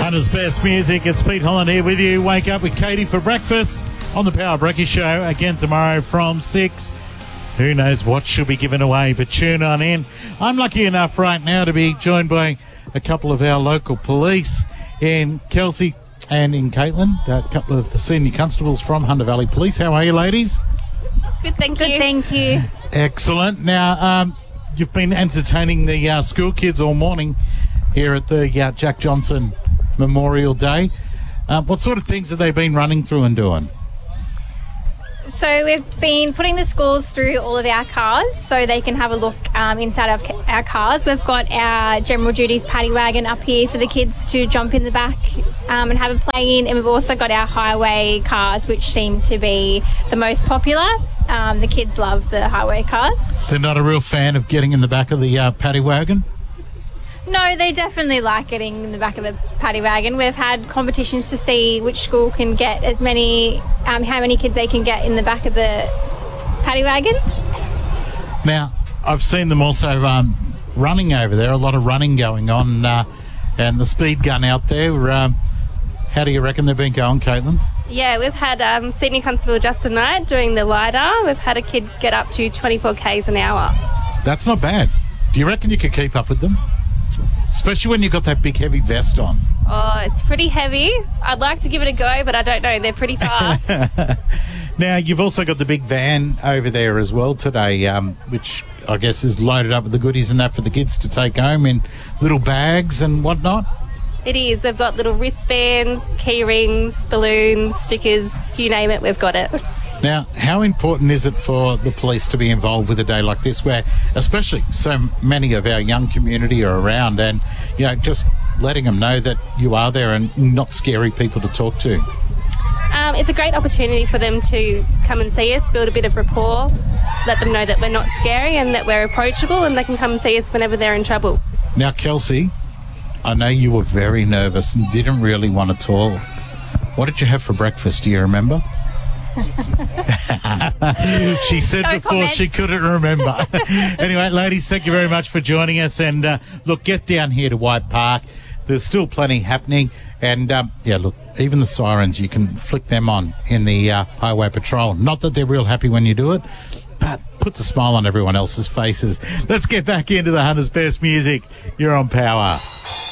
Hunter's best music. It's Pete Holland here with you. Wake up with Katie for breakfast on the Power Brekkie Show again tomorrow from 6. Who knows what she'll be giving away, but tune on in. I'm lucky enough right now to be joined by a couple of our local police in Kelsey and in Caitlin, a couple of the senior constables from Hunter Valley Police. How are you, ladies? Good, thank you. Good, thank you. Excellent. Now, you've been entertaining the school kids all morning here at the Jack Johnson Memorial Day. What sort of things have they been running through and doing? So we've been putting the schools through all of our cars so they can have a look inside of our cars. We've got our general duties paddy wagon up here for the kids to jump in the back and have a play in. And we've also got our highway cars, which seem to be the most popular. The kids love the highway cars. They're not a real fan of getting in the back of the paddy wagon? No, they definitely like getting in the back of the paddy wagon. We've had competitions to see which school can get as many, how many kids they can get in the back of the paddy wagon. Now, I've seen them also running over there, a lot of running going on, and the speed gun out there. How do you reckon they've been going, Caitlin? Yeah, we've had Senior Constable Justin Knight doing the LiDAR. We've had a kid get up to 24 k's an hour. That's not bad. Do you reckon you could keep up with them? Especially when you've got that big heavy vest on. Oh, it's pretty heavy. I'd like to give it a go, but I don't know. They're pretty fast. Now, you've also got the big van over there as well today, which I guess is loaded up with the goodies and that for the kids to take home in little bags and whatnot. It is. We've got little wristbands, key rings, balloons, stickers, you name it, we've got it. Now, how important is it for the police to be involved with a day like this where especially so many of our young community are around and, just letting them know that you are there and not scary people to talk to? It's a great opportunity for them to come and see us, build a bit of rapport, let them know that we're not scary and that we're approachable and they can come and see us whenever they're in trouble. Now, Kelsey, I know you were very nervous and didn't really want to talk. What did you have for breakfast? Do you remember? She said No before comments. she couldn't remember. Anyway, ladies, thank you very much for joining us. And look, get down here to White Park. There's still plenty happening. And look, even the sirens, you can flick them on in the highway patrol. Not that they're real happy when you do it, but puts a smile on everyone else's faces. Let's get back into the Hunter's best music. You're on Power.